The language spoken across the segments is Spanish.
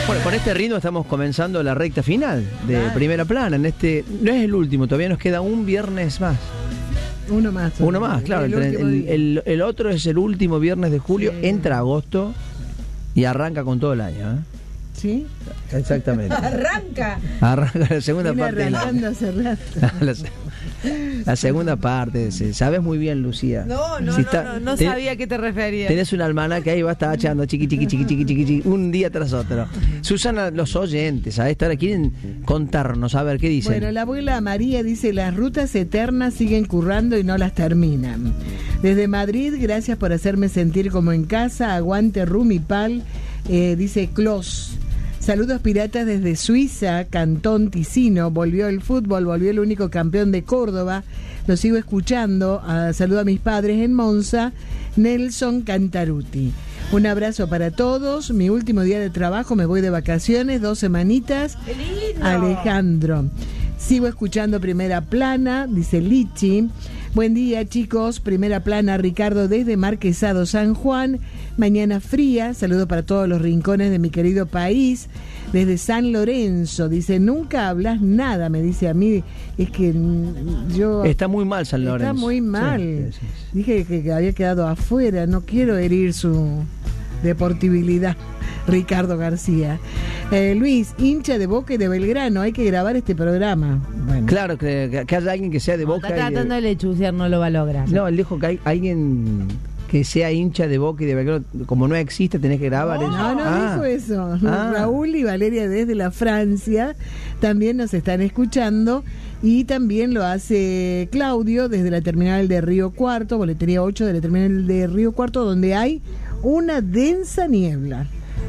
Bueno, con este ritmo estamos comenzando la recta final de Primera Plana. No es el último, todavía nos queda un viernes más. Uno más, claro. El otro es el último viernes de julio, sí. Entra agosto y arranca con todo el año, ¿eh? ¿Sí? Exactamente. Arranca la segunda parte. Arrancando hace rato. La segunda parte, sabes muy bien, Lucía. No sabía a qué te referías. Tenés un almanaque ahí, vas tachando chiqui, un día tras otro. Susana, los oyentes a esta hora quieren contarnos, a ver, ¿qué dicen? Bueno, la abuela María dice, las rutas eternas siguen currando y no las terminan. Desde Madrid, gracias por hacerme sentir como en casa, aguante Rumipal, dice Clos. Saludos piratas desde Suiza, Cantón Ticino. Volvió el fútbol, volvió el único campeón de Córdoba. Lo sigo escuchando. Saludo a mis padres en Monza, Nelson Cantaruti. Un abrazo para todos. Mi último día de trabajo, me voy de vacaciones, 2 semanitas. ¡Qué lindo! Alejandro. Sigo escuchando Primera Plana, dice Lichi. Buen día, chicos. Primera Plana, Ricardo desde Marquesado, San Juan. Mañana fría. Saludos para todos los rincones de mi querido país. Desde San Lorenzo. Dice, nunca hablas nada, me dice a mí. Es que yo... Está muy mal San Lorenzo. Está muy mal. Sí. Dije que había quedado afuera. No quiero herir su deportibilidad. Ricardo García. Luis, hincha de Boca y de Belgrano, hay que grabar este programa. Bueno. Claro, que haya alguien que sea de Boca. Está tratando de lechuciar, no lo va a lograr. No, él dijo que hay alguien que sea hincha de Boca y de Belgrano, como no existe, tenés que grabar. No dijo eso. Raúl y Valeria desde la Francia también nos están escuchando. Y también lo hace Claudio desde la terminal de Río Cuarto, boletería 8 de la terminal de Río Cuarto, donde hay una densa niebla.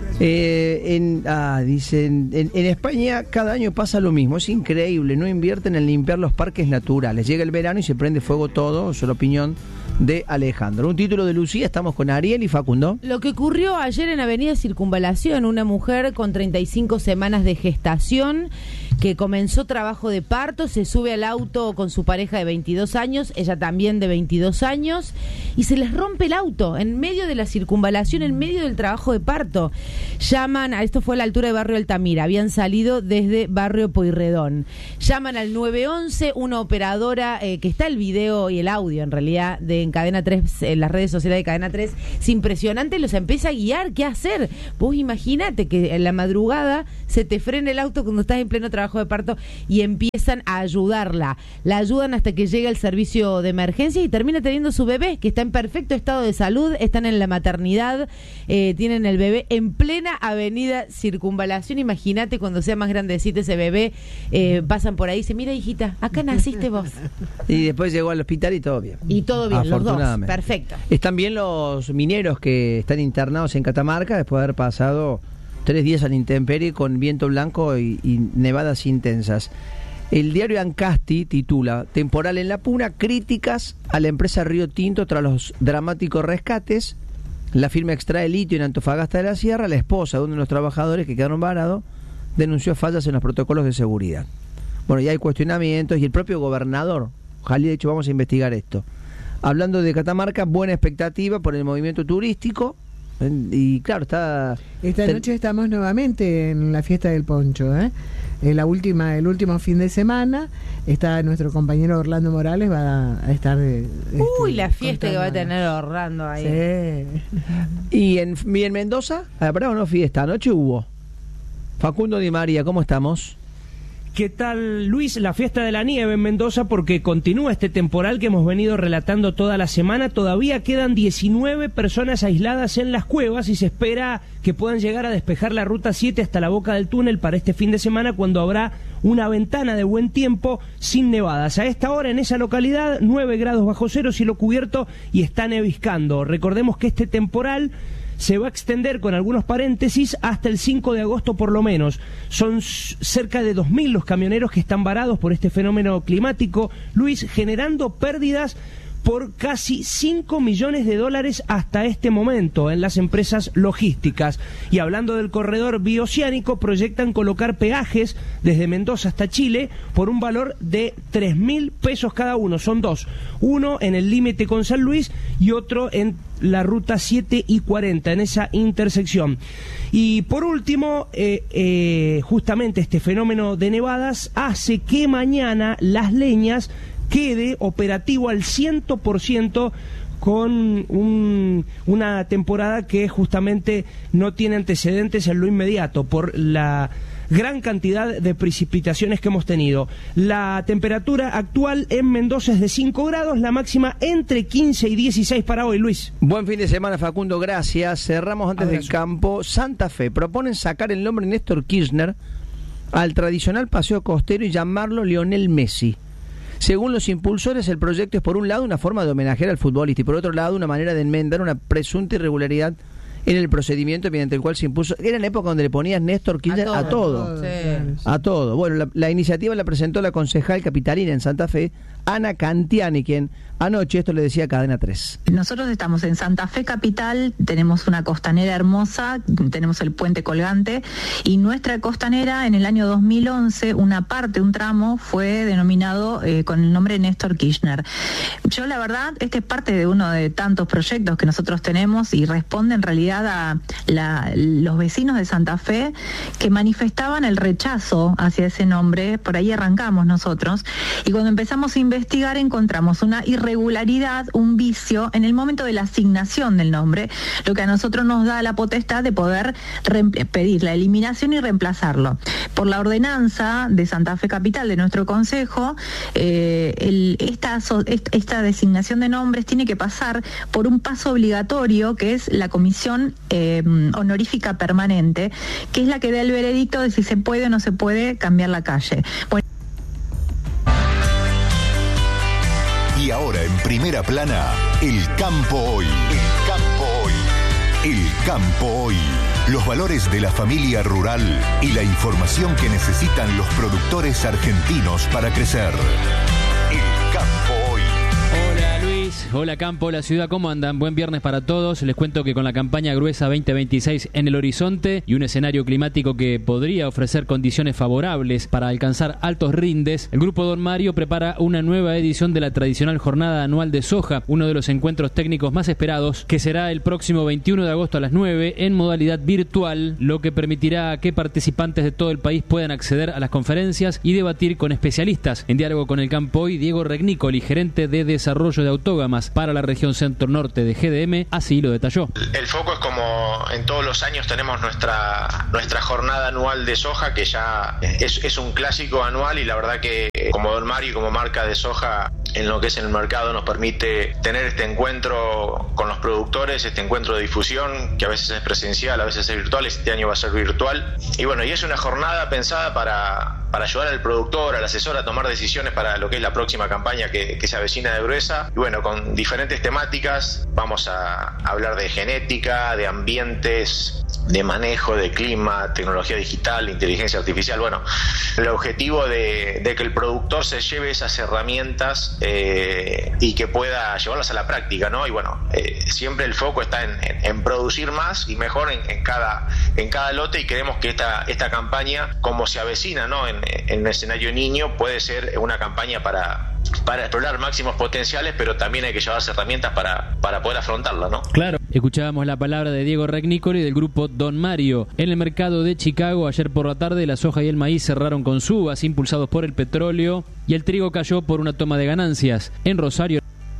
Dicen, en España cada año pasa lo mismo, es increíble, no invierten en limpiar los parques naturales, llega el verano y se prende fuego todo, es la opinión de Alejandro. Un título de Lucía, estamos con Ariel y Facundo. Lo que ocurrió ayer en Avenida Circunvalación, una mujer con 35 semanas de gestación que comenzó trabajo de parto, se sube al auto con su pareja de 22 años, ella también de 22 años, y se les rompe el auto en medio de la circunvalación, en medio del trabajo de parto. Llaman, esto fue a la altura de Barrio Altamira, habían salido desde Barrio Pueyrredón. Llaman al 911, una operadora, que está el video y el audio en realidad, en Cadena 3, en las redes sociales de Cadena 3, es impresionante, los empieza a guiar, ¿qué hacer? Vos imaginate que en la madrugada se te frena el auto cuando estás en pleno trabajo de parto y empiezan a ayudarla. La ayudan hasta que llega el servicio de emergencia y termina teniendo su bebé, que está en perfecto estado de salud, están en la maternidad, tienen el bebé en plena Avenida Circunvalación. Imagínate cuando sea más grandecito ese bebé, pasan por ahí y dicen, mira hijita, acá naciste vos. Y después llegó al hospital y todo bien. Y todo bien, los dos, perfecto. Están bien los mineros que están internados en Catamarca después de haber pasado 3 días a la intemperie con viento blanco y nevadas intensas. El diario Ancasti titula, temporal en La Puna, críticas a la empresa Río Tinto tras los dramáticos rescates. La firma extrae litio en Antofagasta de la Sierra. La esposa de uno de los trabajadores que quedaron varados denunció fallas en los protocolos de seguridad. Bueno, ya hay cuestionamientos y el propio gobernador, Jalí, de hecho, vamos a investigar esto. Hablando de Catamarca, buena expectativa por el movimiento turístico. Y claro, esta noche estamos nuevamente en la fiesta del poncho, el último fin de semana está nuestro compañero Orlando Morales, va a estar la fiesta que va a tener Orlando ahí. Sí. Y en Mendoza, ¿habrá no fiesta? Anoche hubo. Facundo Di María, ¿cómo estamos? ¿Qué tal, Luis? La fiesta de la nieve en Mendoza, porque continúa este temporal que hemos venido relatando toda la semana. Todavía quedan 19 personas aisladas en las cuevas y se espera que puedan llegar a despejar la ruta 7 hasta la boca del túnel para este fin de semana, cuando habrá una ventana de buen tiempo sin nevadas. A esta hora en esa localidad 9 grados bajo cero, cielo cubierto y está neviscando. Recordemos que este temporal se va a extender, con algunos paréntesis, hasta el 5 de agosto por lo menos. Son cerca de 2.000 los camioneros que están varados por este fenómeno climático, Luis, generando pérdidas por casi 5 millones de dólares hasta este momento en las empresas logísticas. Y hablando del corredor bioceánico, proyectan colocar peajes desde Mendoza hasta Chile por un valor de 3.000 pesos cada uno. Son dos, uno en el límite con San Luis y otro en la ruta 7 y 40, en esa intersección. Y por último, justamente este fenómeno de nevadas hace que mañana Las Leñas quede operativo al 100% con una temporada que justamente no tiene antecedentes en lo inmediato por la gran cantidad de precipitaciones que hemos tenido. La temperatura actual en Mendoza es de 5 grados, la máxima entre 15 y 16 para hoy, Luis. Buen fin de semana, Facundo, gracias. Cerramos antes del campo. Santa Fe proponen sacar el nombre Néstor Kirchner al tradicional paseo costero y llamarlo Lionel Messi. Según los impulsores, el proyecto es por un lado una forma de homenajear al futbolista y por otro lado una manera de enmendar una presunta irregularidad en el procedimiento mediante el cual se impuso. Era en la época donde le ponías Néstor Kirchner a todo. Sí. A todo. Bueno, la iniciativa la presentó la concejal capitalina en Santa Fe, Ana Cantiani, quien anoche esto le decía a Cadena 3. Nosotros estamos en Santa Fe capital, tenemos una costanera hermosa, tenemos el puente colgante y nuestra costanera en el año 2011, una parte, un tramo, fue denominado con el nombre Néstor Kirchner. Yo la verdad, este es parte de uno de tantos proyectos que nosotros tenemos y responde en realidad a los vecinos de Santa Fe que manifestaban el rechazo hacia ese nombre. Por ahí arrancamos nosotros y cuando empezamos a investigar encontramos una irregularidad, un vicio en el momento de la asignación del nombre, lo que a nosotros nos da la potestad de poder pedir la eliminación y reemplazarlo. Por la ordenanza de Santa Fe Capital de nuestro consejo, esta designación de nombres tiene que pasar por un paso obligatorio que es la comisión honorífica permanente, que es la que da el veredicto de si se puede o no se puede cambiar la calle. Bueno. Y ahora en primera plana, el campo hoy. El campo hoy. El campo hoy. Los valores de la familia rural y la información que necesitan los productores argentinos para crecer. El campo hoy. Hola Luis, hola campo, hola ciudad, ¿cómo andan? Buen viernes para todos. Les cuento que con la campaña Gruesa 2026 en el horizonte y un escenario climático que podría ofrecer condiciones favorables para alcanzar altos rindes, el Grupo Don Mario prepara una nueva edición de la tradicional jornada anual de soja, uno de los encuentros técnicos más esperados, que será el próximo 21 de agosto a las 9 en modalidad virtual, lo que permitirá que participantes de todo el país puedan acceder a las conferencias y debatir con especialistas. En diálogo con el campo hoy, Diego Regnicoli, gerente de desarrollo de autógamas para la región centro-norte de GDM, así lo detalló. El foco es como en todos los años tenemos nuestra jornada anual de soja, que ya es un clásico anual, y la verdad que como Don Mario y como marca de soja en lo que es en el mercado nos permite tener este encuentro con los productores, este encuentro de difusión que a veces es presencial, a veces es virtual. Este año va a ser virtual y bueno, y es una jornada pensada para ayudar al productor, al asesor a tomar decisiones para lo que es la próxima campaña que se avecina de Gruesa. Y bueno, con diferentes temáticas vamos a hablar de genética, de ambientes, de manejo, de clima, tecnología digital, inteligencia artificial. Bueno, el objetivo de que el productor se lleve esas herramientas y que pueda llevarlas a la práctica, ¿no? Y bueno, siempre el foco está en producir más y mejor en cada lote, y creemos que esta campaña, como se avecina, ¿no?, en un escenario niño, puede ser una campaña para explorar máximos potenciales, pero también hay que llevarse herramientas para poder afrontarla, ¿no? Claro. Escuchábamos la palabra de Diego Regnicoli del grupo Don Mario. En el mercado de Chicago, ayer por la tarde, la soja y el maíz cerraron con subas impulsados por el petróleo y el trigo cayó por una toma de ganancias. En Rosario.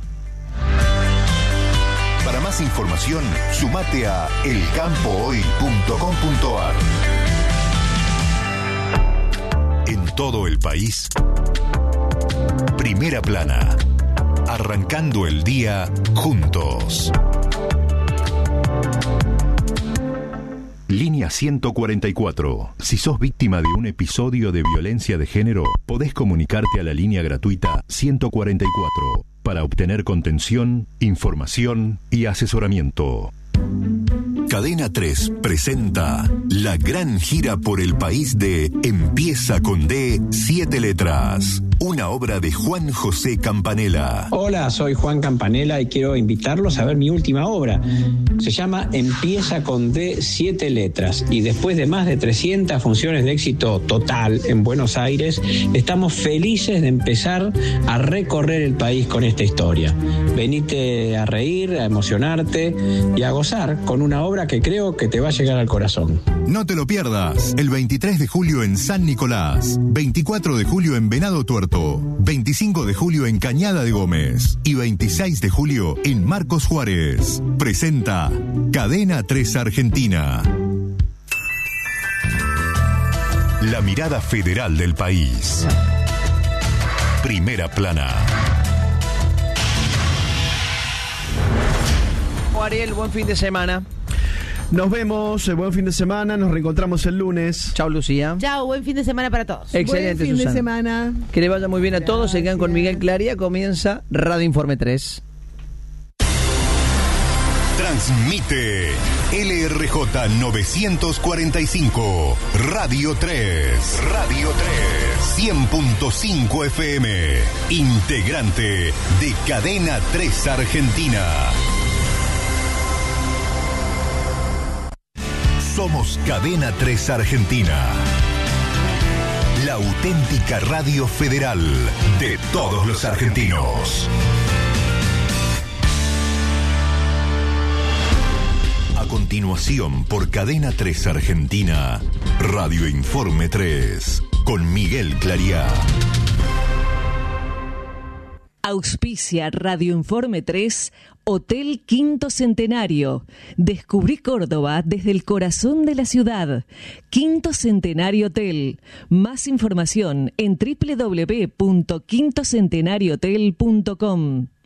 Para más información, sumate a elcampohoy.com.ar. En todo el país, Primera Plana. Arrancando el día juntos. Línea 144. Si sos víctima de un episodio de violencia de género, podés comunicarte a la línea gratuita 144 para obtener contención, información y asesoramiento. Cadena 3 presenta la gran gira por el país de Empieza con D, 7 letras. una obra de Juan José Campanella. Hola, soy Juan Campanella y quiero invitarlos a ver mi última obra. Se llama Empieza con D, 7 letras. Y después de más de 300 funciones de éxito total en Buenos Aires, estamos felices de empezar a recorrer el país con esta historia. Venite a reír, a emocionarte y a gozar con una obra que creo que te va a llegar al corazón. No te lo pierdas. El 23 de julio en San Nicolás, 24 de julio en Venado Tuerto, 25 de julio en Cañada de Gómez y 26 de julio en Marcos Juárez. Presenta Cadena 3 Argentina. La mirada federal del país. Primera plana. Ariel, buen fin de semana. Nos vemos, buen fin de semana, nos reencontramos el lunes. Chao, Lucía. Chao, buen fin de semana para todos. Excelente, Buen fin Susana. de semana. Que le vaya muy bien a todos. Se quedan con Miguel Claría. Comienza Radio Informe 3. Transmite LRJ 945, Radio 3. Radio 3. 100.5 FM. Integrante de Cadena 3 Argentina. Somos Cadena 3 Argentina. La auténtica radio federal de todos los argentinos. A continuación, por Cadena 3 Argentina, Radio Informe 3, con Miguel Claría. Auspicia Radio Informe 3, Hotel Quinto Centenario. Descubrí Córdoba desde el corazón de la ciudad. Quinto Centenario Hotel. Más información en www.quintocentenariohotel.com.